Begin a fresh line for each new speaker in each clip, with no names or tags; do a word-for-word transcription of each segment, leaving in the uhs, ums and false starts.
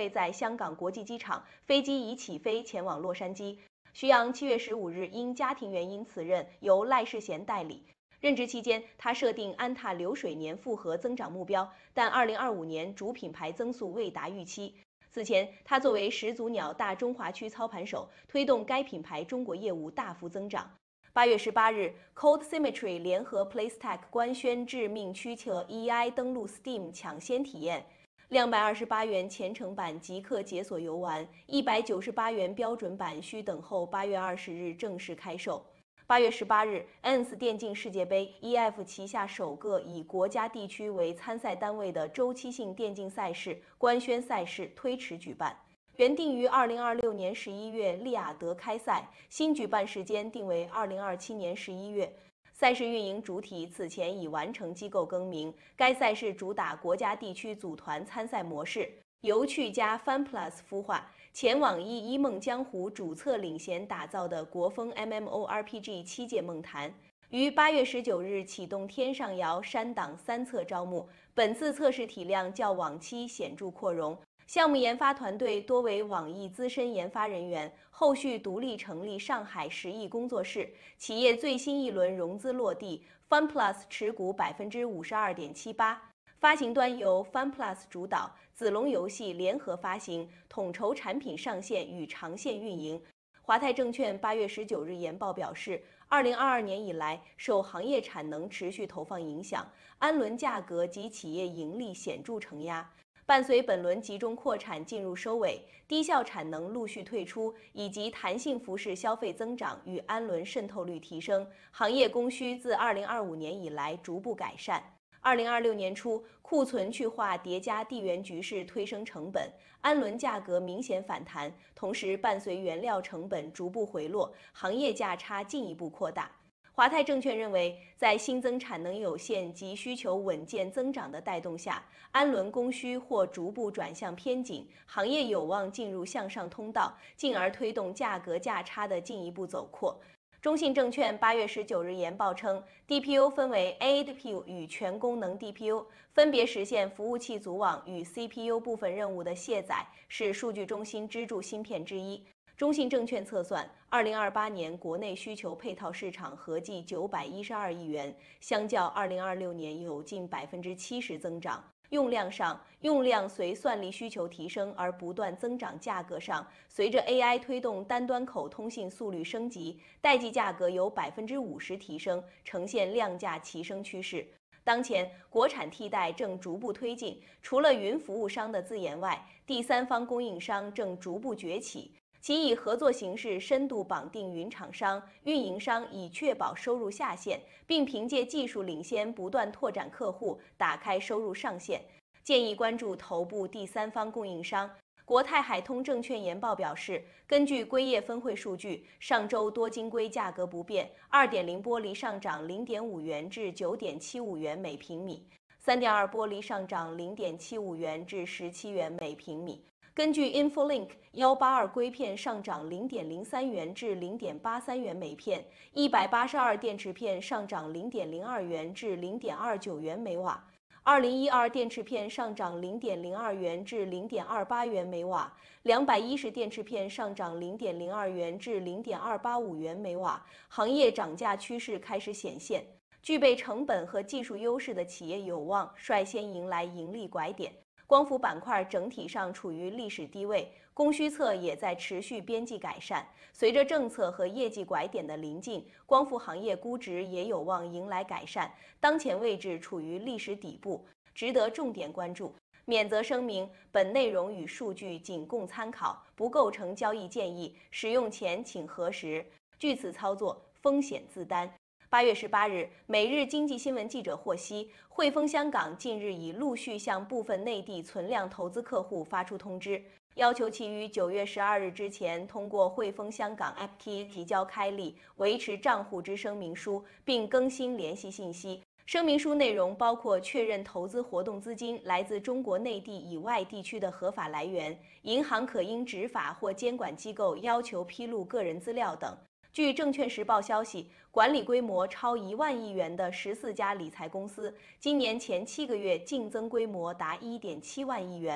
位在香港国际机场，飞机已起飞前往洛杉矶。徐阳七月十五日因家庭原因辞任，由赖世贤代理。任职期间，他设定安踏流水年复合增长目标，但二零二五年主品牌增速未达预期。此前，他作为始祖鸟大中华区操盘手，推动该品牌中国业务大幅增长。八月十八日 ，Cold Symmetry 联合 PlayStack 官宣致命驱策 A I 登陆 Steam 抢先体验，两百二十八元前程版即刻解锁游玩，一百九十八元标准版需等候八月二十日正式开售。八月十八日 ，N S 电竞世界杯 E F 旗下首个以国家地区为参赛单位的周期性电竞赛事官宣赛事推迟举办。原定于二零二六年十一月利雅得开赛，新举办时间定为二零二七年十一月。赛事运营主体此前已完成机构更名，该赛事主打国家地区组团参赛模式，由趣加 FunPlus 孵化，前网易一梦江湖主策领衔打造的国风 M M O R P G 七界梦坛。于八月十九日启动天上遥山档三测招募，本次测试体量较往期显著扩容。项目研发团队多为网易资深研发人员，后续独立成立上海十亿工作室。企业最新一轮融资落地 ，FunPlus 持股百分之五十二点七八。发行端由 FunPlus 主导，子龙游戏联合发行，统筹产品上线与长线运营。华泰证券八月十九日研报表示，二零二二年以来，受行业产能持续投放影响，氨纶价格及企业盈利显著承压。伴随本轮集中扩产进入收尾，低效产能陆续退出，以及弹性服饰消费增长与氨纶渗透率提升，行业供需自二零二五年以来逐步改善。二零二六年初，库存去化叠加地缘局势推升成本，氨纶价格明显反弹，同时伴随原料成本逐步回落，行业价差进一步扩大。华泰证券认为，在新增产能有限及需求稳健增长的带动下，氨纶供需或逐步转向偏紧，行业有望进入向上通道，进而推动价格价差的进一步走扩。中信证券八月十九日研报称 ，D P U 分为 A D P U 与全功能 D P U， 分别实现服务器组网与 C P U 部分任务的卸载，是数据中心支柱芯片之一。中信证券测算，二零二八年国内需求配套市场合计九百一十二亿元，相较二零二六年有近百分之七十增长。用量上，用量随算力需求提升而不断增长；价格上，随着 A I 推动单端口通信速率升级，代际价格有百分之五十提升，呈现量价齐升趋势。当前，国产替代正逐步推进，除了云服务商的自研外，第三方供应商正逐步崛起。其以合作形式深度绑定云厂商、运营商，以确保收入下限，并凭借技术领先不断拓展客户，打开收入上限。建议关注头部第三方供应商。国泰海通证券研报表示，根据硅业分会数据，上周多晶硅价格不变， 二点零 玻璃上涨 零点五元至 九点七五元每平米， 三点二 玻璃上涨 零点七五元至十七元每平米。根据 InfoLink， 一八二硅片上涨 零点零三元至 零点八三元每片，一百八十二电池片上涨 零点零二元至 零点二九元每瓦，二零一二电池片上涨 零点零二元至 零点二八元每瓦，两百一十电池片上涨 零点零二元至 零点二八五元每瓦，行业涨价趋势开始显现。具备成本和技术优势的企业有望率先迎来盈利拐点。光伏板块整体上处于历史低位，供需侧也在持续边际改善。随着政策和业绩拐点的临近，光伏行业估值也有望迎来改善，当前位置处于历史底部，值得重点关注。免责声明：本内容与数据仅供参考，不构成交易建议，使用前请核实。据此操作，风险自担。八月十八日，每日经济新闻记者获悉，汇丰香港近日已陆续向部分内地存量投资客户发出通知，要求其于九月十二日之前通过汇丰香港 A P P 提交开立、维持账户之声明书，并更新联系信息。声明书内容包括确认投资活动资金来自中国内地以外地区的合法来源，银行可因执法或监管机构要求披露个人资料等。据证券时报消息，管理规模超一万亿元的十四家理财公司，今年前七个月净增规模达一点七万亿元。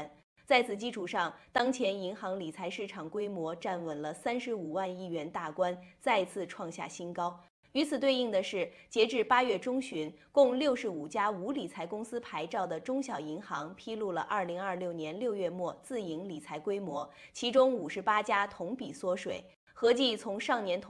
在此基础上，当前银行理财市场规模站稳了三十五万亿元大关，再次创下新高。与此对应的是，截至八月中旬，共六十五家无理财公司牌照的中小银行披露了二零二六年六月末自营理财规模，其中五十八家同比缩水，合计从上年同